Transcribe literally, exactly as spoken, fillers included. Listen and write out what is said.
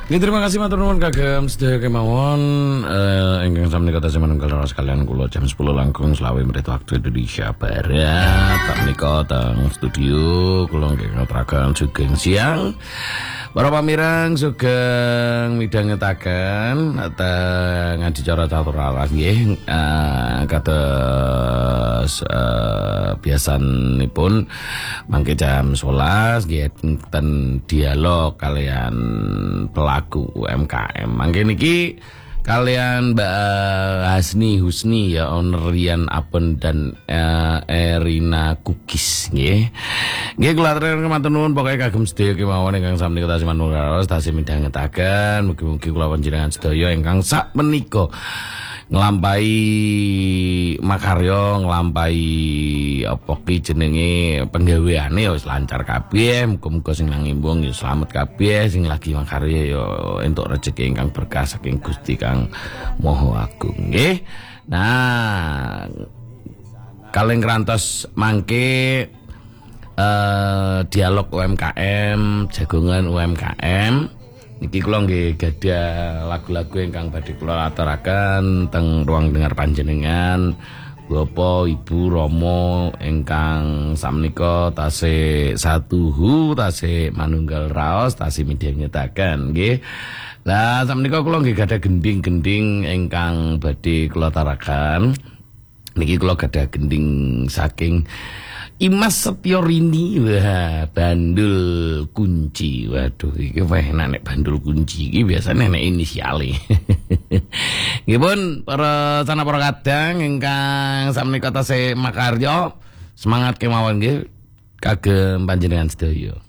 Nggih, terima kasih matur nuwun kagem sedaya kemawon eh ingkang sami kata manunggal raos kalian kula jam sepuluh langkung selawe menit waktu Indonesia Barat. Tak menika teng studio kula nggih ngaturaken sugeng siang. Para pamirang sugeng midhangetaken teng adicara catur alas nggih eh kados eh biasanipun mangke jam sebelas nggih ten dialog kalian pelaku U M K M. Mangke niki kalian Mbak Hasni Husni ya owner Rian Apen dan uh, Erina Cookies nggih. Nggih kula aturaken matur nuwun pokoke kagem sedaya kemawon ingkang sami tasih manunggal tasih midhangetaken mugi-mugi kula panjenengan sedaya ingkang sak menika nglampahi makarya nglampahi apa ki jenenge penggaweane ya wis lancar kabeh muga-muga sing nang imbung ya slamet kabeh sing lagi makarya ya entuk rejeki ingkang berkah saking Gusti Kang Maha Agung nggih. Nah kaleng krantos mangke uh, dialog U M K M jagongan U M K M niki kula nggih gadah lagu-lagu ingkang badhe kula aturaken teng ruang dengar panjenengan Bapak Ibu Rama ingkang sakmenika tasih satuhu tasih manunggal raos tasih midhangetaken nggih. Lah sakmenika kula nggih gadah gending-gending ingkang badhe kula aturaken niki kula gadah gending saking Imas Setiorini, wah bandul kunci. Waduh, iki weh nek bandul kunci iki biasane nek inisiale. Nggih pun para sana para kadang ingkang sami kata se makarya, semangat kemawon nggih kagem panjenengan sedaya.